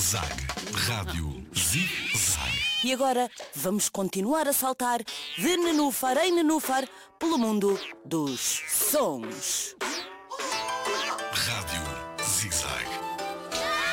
Zig-Zag. Rádio Zig-Zag. E agora vamos continuar a saltar de nenúfar em nenúfar pelo mundo dos sons. Rádio Zig-Zag.